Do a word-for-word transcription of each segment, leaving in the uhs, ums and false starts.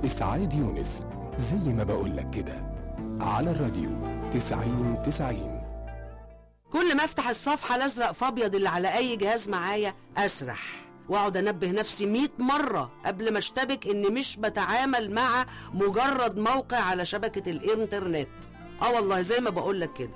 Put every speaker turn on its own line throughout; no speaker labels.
إسعاد يونس، زي ما بقولك كده، على الراديو تسعين تسعين.
كل ما افتح الصفحة الازرق فابيض اللي على اي جهاز معايا اسرح واقعد انبه نفسي مئة مرة قبل ما اشتبك اني مش بتعامل مع مجرد موقع على شبكة الانترنت. اه والله زي ما بقولك كده،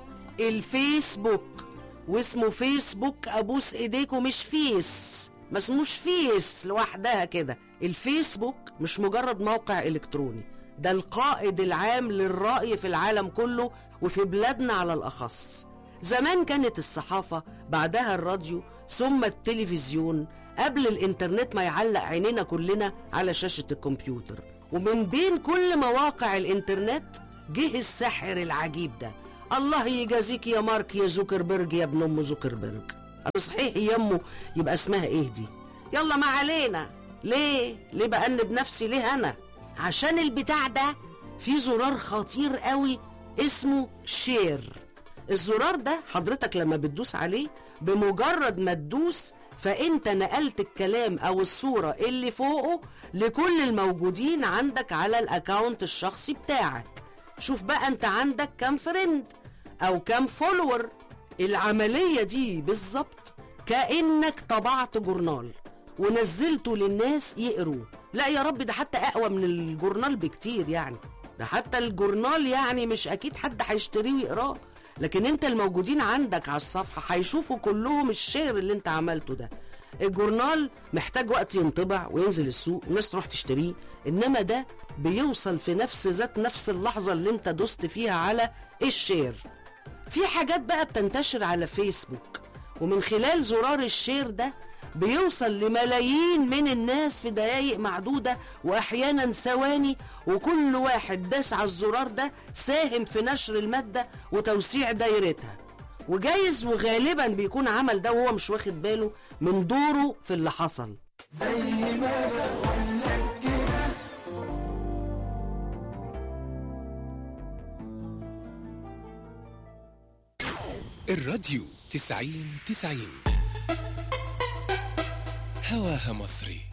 الفيسبوك واسمه فيسبوك، ابوس ايديكم، مش فيس، ما اسموش فيس لوحدها كده. الفيسبوك مش مجرد موقع الكتروني، ده القائد العام للرأي في العالم كله وفي بلادنا على الأخص. زمان كانت الصحافة، بعدها الراديو، ثم التلفزيون، قبل الانترنت ما يعلق عينينا كلنا على شاشة الكمبيوتر. ومن بين كل مواقع الانترنت جه السحر العجيب ده. الله يجازيك يا مارك يا زوكربيرج يا ابن ام زوكربيرج. صحيح يمه يبقى اسمها ايه دي؟ يلا ما علينا. ليه؟ ليه بأنب نفسي ليه انا؟ عشان البتاع ده فيه زرار خطير قوي اسمه شير. الزرار ده حضرتك لما بتدوس عليه، بمجرد ما تدوس فانت نقلت الكلام او الصورة اللي فوقه لكل الموجودين عندك على الاكاونت الشخصي بتاعك. شوف بقى انت عندك كام فريند او كام فولور. العملية دي بالظبط كأنك طبعت جورنال ونزلته للناس يقروه. لا يا رب، ده حتى اقوى من الجورنال بكتير. يعني ده حتى الجورنال يعني مش اكيد حد هيشتريه ويقراه، لكن انت الموجودين عندك على الصفحة هيشوفوا كلهم الشير اللي انت عملته ده. الجورنال محتاج وقت ينطبع وينزل السوق والناس تروح تشتريه، انما ده بيوصل في نفس ذات نفس اللحظة اللي انت دوست فيها على الشير. في حاجات بقى بتنتشر على فيسبوك، ومن خلال زرار الشير ده بيوصل لملايين من الناس في دقايق معدودة واحيانا ثواني، وكل واحد داس على الزرار ده ساهم في نشر المادة وتوسيع دايرتها. وجايز وغالبا بيكون عمل ده وهو مش واخد باله من دوره في اللي حصل.
زي ما بقولك كده.
الراديو تسعين تسعين، هواها مصري.